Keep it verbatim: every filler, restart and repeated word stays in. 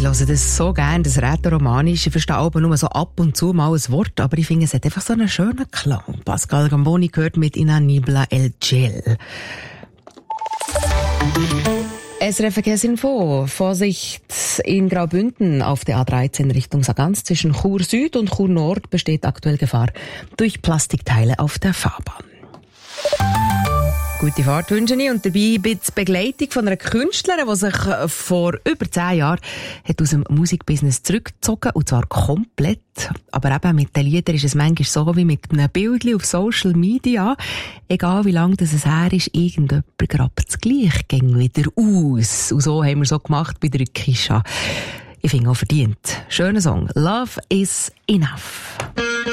höre das so gerne, das Rätoromanisch. Ich verstehe aber nur so ab und zu mal ein Wort, aber ich finde, es hat einfach so einen schönen Klang. Pascal Gamboni gehört mit Inanibla El Gel. S R F Verkehrsinfo. Vorsicht in Graubünden auf der A dreizehn Richtung Sargans. Zwischen Chur Süd und Chur Nord besteht aktuell Gefahr durch Plastikteile auf der Fahrbahn. Gute Fahrt wünsche ich und dabei bin ich Begleitung von einer Künstlerin, die sich vor über zehn Jahren hat aus dem Musikbusiness zurückgezogen, und zwar komplett. Aber eben mit den Liedern ist es manchmal so wie mit einem Bildchen auf Social Media. Egal wie lange das es her ist, irgendjemand grabt das gleich gegen wieder aus. Und so haben wir so gemacht bei der Kisha. Ich finde auch verdient. Schöner Song. Love is enough.